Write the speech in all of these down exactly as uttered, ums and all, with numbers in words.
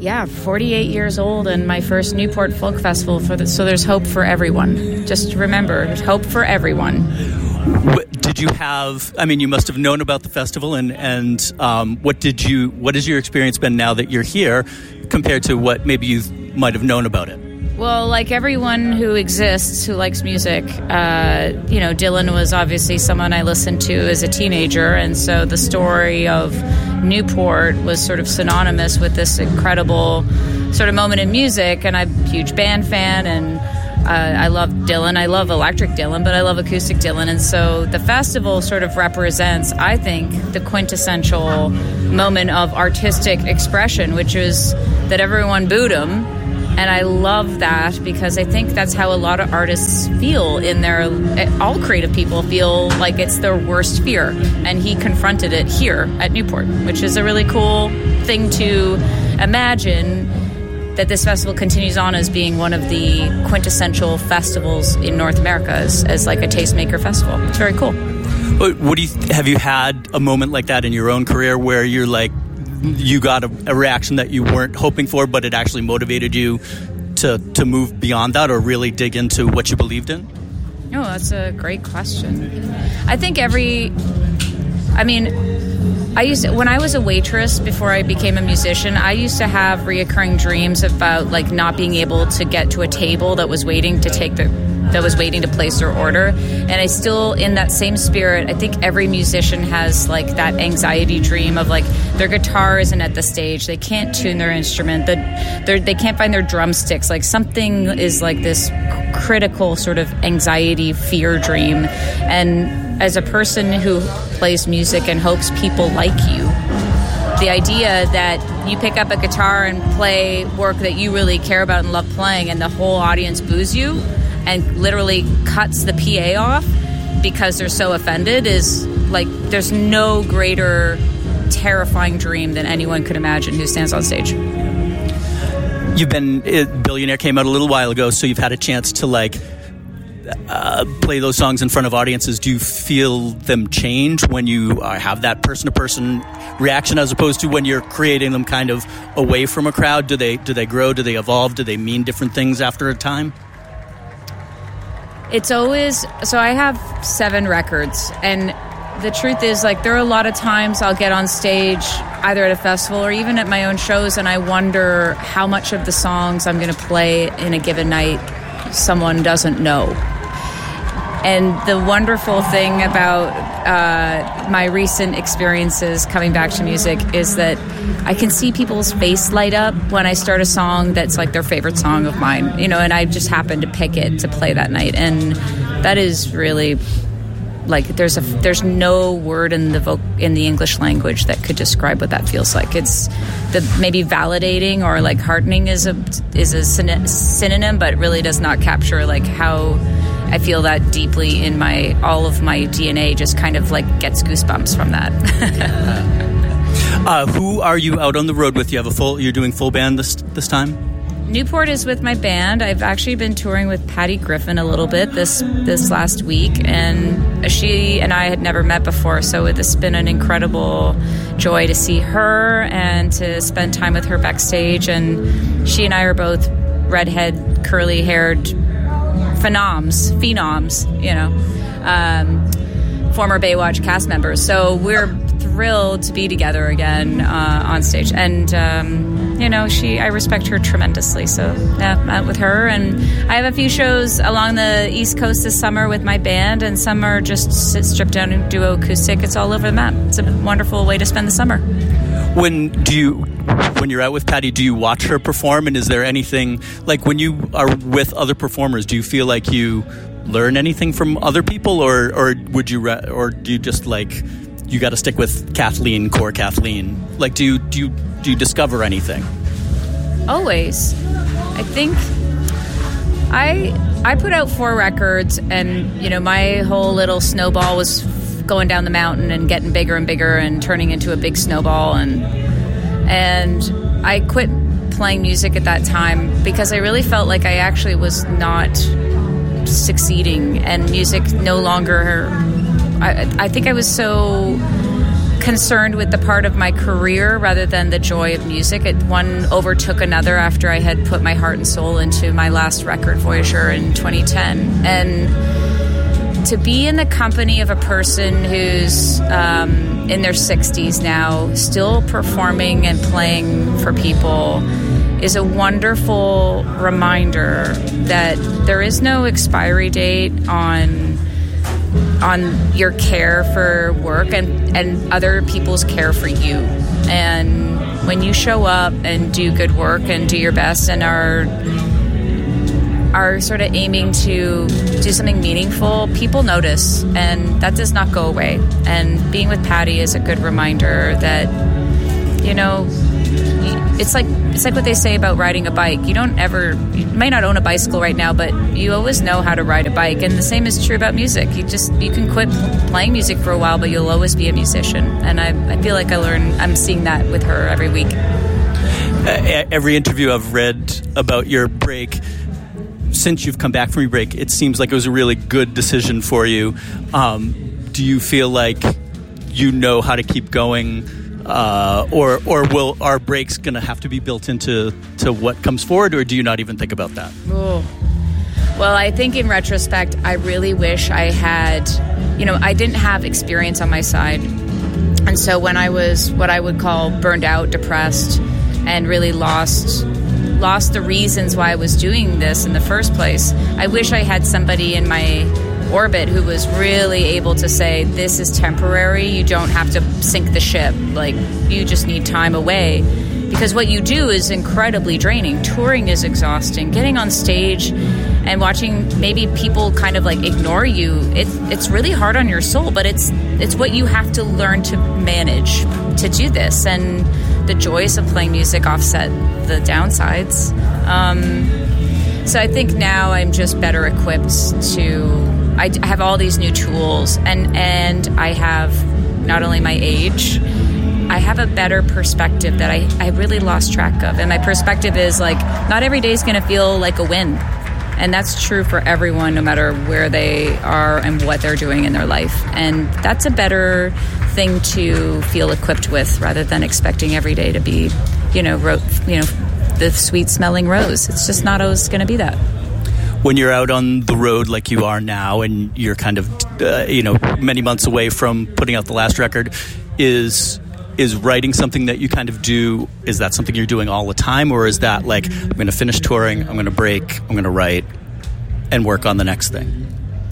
yeah, forty-eight years old and my first Newport Folk Festival. For the, so there's hope for everyone. Just remember, there's hope for everyone. What, did you have, I mean, you must have known about the festival, and, and um, what did you, what has your experience been now that you're here compared to what maybe you might have known about it? Well, like everyone who exists who likes music, uh, you know, Dylan was obviously someone I listened to as a teenager, and so the story of Newport was sort of synonymous with this incredible sort of moment in music, and I'm a huge band fan, and uh, I love Dylan. I love electric Dylan, but I love acoustic Dylan, and so the festival sort of represents, I think, the quintessential moment of artistic expression, which is that everyone booed him. And I love that because I think that's how a lot of artists feel in their, all creative people feel like it's their worst fear. And he confronted it here at Newport, which is a really cool thing to imagine, that this festival continues on as being one of the quintessential festivals in North America as, as like a tastemaker festival. It's very cool. What do you, have you had a moment like that in your own career where you're like, you got a, a reaction that you weren't hoping for, but it actually motivated you to to move beyond that or really dig into what you believed in? Oh, that's a great question. I think every, I mean, I used to, when I was a waitress before I became a musician, I used to have reoccurring dreams about like not being able to get to a table that was waiting to take the that was waiting to place their order. And I still, in that same spirit, I think every musician has like that anxiety dream of like their guitar isn't at the stage, they can't tune their instrument, that they can't find their drumsticks. Like something is like this critical sort of anxiety, fear dream. And as a person who plays music and hopes people like you, the idea that you pick up a guitar and play work that you really care about and love playing, and the whole audience boos you and literally cuts the P A off because they're so offended, is like, there's no greater terrifying dream than anyone could imagine who stands on stage. You've been, it, Billionaire came out a little while ago, so you've had a chance to like uh, play those songs in front of audiences. Do you feel them change when you uh, have that person-to-person reaction as opposed to when you're creating them kind of away from a crowd? Do they, do they grow? Do they evolve? Do they mean different things after a time? It's always, so I have seven records, and the truth is, like, there are a lot of times I'll get on stage either at a festival or even at my own shows, and I wonder how much of the songs I'm going to play in a given night someone doesn't know. And the wonderful thing about uh, my recent experiences coming back to music is that I can see people's face light up when I start a song that's like their favorite song of mine, you know, and I just happen to pick it to play that night. And that is really, like, there's a there's no word in the voc- in the English language that could describe what that feels like. It's the maybe validating or like heartening is a is a syn- synonym, but it really does not capture like how I feel that deeply in my, all of my D N A just kind of like gets goosebumps from that. uh, who are you out on the road with? You have a full, you're doing full band this this time? Newport is with my band. I've actually been touring with Patty Griffin a little bit this this last week, and she and I had never met before, so it's been an incredible joy to see her and to spend time with her backstage. And she and I are both redhead, curly-haired phenoms, phenoms, you know, um, former Baywatch cast members. So we're thrilled to be together again uh, on stage. And, um, you know, she, I respect her tremendously. So yeah, met with her. And I have a few shows along the East Coast this summer with my band, and some are just stripped down and duo acoustic. It's all over the map. It's a wonderful way to spend the summer. When do you, when you're out with Patty, do you watch her perform? And is there anything, like when you are with other performers, do you feel like you learn anything from other people, or, or would you, re- or do you just like, you got to stick with Kathleen, core Kathleen? Like, do you, do you, do you discover anything? Always. I think I, I put out four records, and, you know, my whole little snowball was going down the mountain and getting bigger and bigger and turning into a big snowball, and and I quit playing music at that time because I really felt like I actually was not succeeding, and music no longer, I, I think I was so concerned with the part of my career rather than the joy of music. It, one overtook another after I had put my heart and soul into my last record, Voyager, in twenty ten. And to be in the company of a person who's um, in their sixties now, still performing and playing for people, is a wonderful reminder that there is no expiry date on on your care for work and, and other people's care for you. And when you show up and do good work and do your best and are are sort of aiming to do something meaningful, people notice, and that does not go away. And being with Patty is a good reminder that, you know, it's like it's like what they say about riding a bike. You don't ever, you may not own a bicycle right now, but you always know how to ride a bike. And the same is true about music. You just, you can quit playing music for a while, but you'll always be a musician. And I, I feel like I learn, I'm seeing that with her every week. Uh, every interview I've read about your break, since you've come back from your break, it seems like it was a really good decision for you. Um, do you feel like you know how to keep going? Uh, or or will our breaks going to have to be built into to what comes forward, or do you not even think about that? Oh. Well, I think in retrospect, I really wish I had, you know, I didn't have experience on my side. And so when I was what I would call burned out, depressed, and really lost lost the reasons why I was doing this in the first place, I wish I had somebody in my orbit who was really able to say, this is temporary, you don't have to sink the ship, like, you just need time away. Because what you do is incredibly draining. Touring is exhausting. Getting on stage and watching maybe people kind of like ignore you, it, it's really hard on your soul, but it's it's what you have to learn to manage to do this. And the joys of playing music offset the downsides. Um, so I think now I'm just better equipped to... I have all these new tools, and, and I have not only my age, I have a better perspective that I, I really lost track of. And my perspective is like, not every day is going to feel like a win. And that's true for everyone, no matter where they are and what they're doing in their life. And that's a better thing to feel equipped with, rather than expecting every day to be, you know, ro- you know, the sweet-smelling rose. It's just not always going to be that. When you're out on the road like you are now, and you're kind of, uh, you know, many months away from putting out the last record, is is writing something that you kind of do, is that something you're doing all the time? Or is that like, I'm going to finish touring, I'm going to break, I'm going to write, and work on the next thing?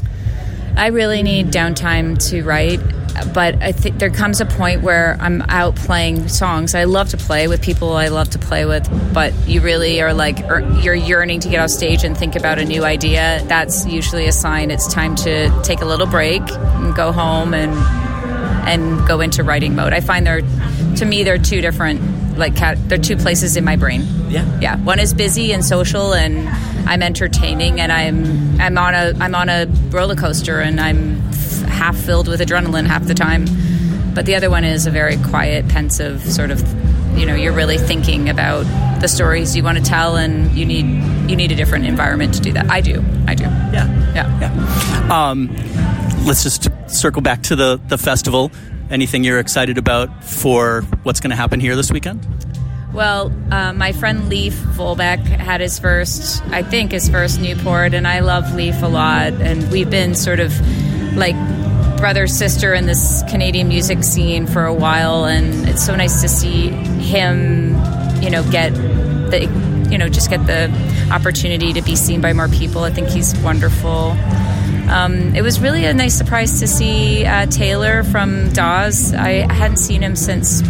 I really need downtime to write, but I think there comes a point where I'm out playing songs. I love to play with people I love to play with, but you really are like, you're yearning to get off stage and think about a new idea. That's usually a sign it's time to take a little break and go home and and go into writing mode. I find there, to me, there are two different, like, cat, there are two places in my brain. Yeah. Yeah. One is busy and social, and I'm entertaining, and I'm I'm on a I'm on a roller coaster, and I'm f- half filled with adrenaline half the time. But the other one is a very quiet, pensive sort of, you know, you're really thinking about the stories you want to tell, and you need you need a different environment to do that. I do. I do. Yeah. Yeah. Yeah. Um, let's just circle back to the, the festival. Anything you're excited about for what's going to happen here this weekend? Well, uh, my friend Leif Volbeck had his first, I think, his first Newport, and I love Leif a lot. And we've been sort of like brother, sister in this Canadian music scene for a while, and it's so nice to see him, you know, get the, you know, just get the opportunity to be seen by more people. I think he's wonderful. Um, it was really a nice surprise to see uh, Taylor from Dawes. I hadn't seen him since,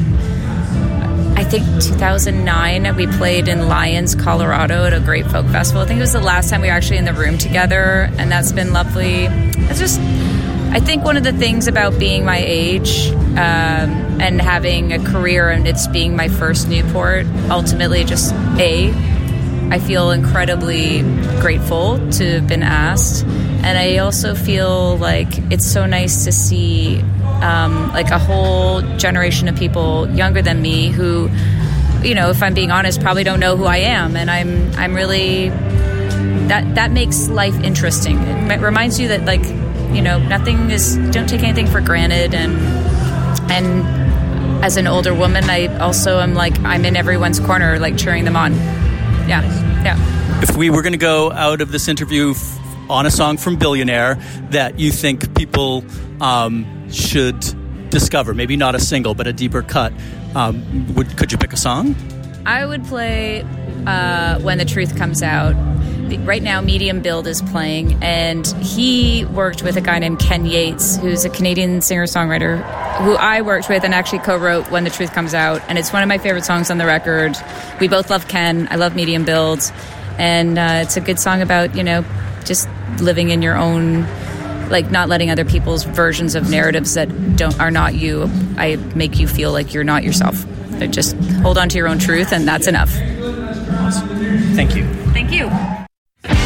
I think, two thousand nine. We played in Lyons, Colorado at a great folk festival. I think it was the last time we were actually in the room together, and that's been lovely. It's just, I think one of the things about being my age um, and having a career, and it's being my first Newport, ultimately just, A, I feel incredibly grateful to have been asked. And I also feel like it's so nice to see um, like a whole generation of people younger than me who, you know, if I'm being honest, probably don't know who I am. And I'm I'm really, that that makes life interesting. It reminds you that, like, you know, nothing is, don't take anything for granted. And and as an older woman, I also am like, I'm in everyone's corner, like cheering them on. Yeah, yeah. If we were going to go out of this interview f- on a song from Billionaire that you think people um, should discover, maybe not a single, but a deeper cut, um, would could you pick a song? I would play uh, When the Truth Comes Out. Right now, Medium Build is playing, and he worked with a guy named Ken Yates, who's a Canadian singer-songwriter, who I worked with and actually co-wrote When the Truth Comes Out, and it's one of my favorite songs on the record. We both love Ken. I love Medium Build, and uh, it's a good song about, you know, just living in your own, like not letting other people's versions of narratives that don't are not you, I make you feel like you're not yourself. But just hold on to your own truth, and that's enough. Awesome. Thank you. Thank you.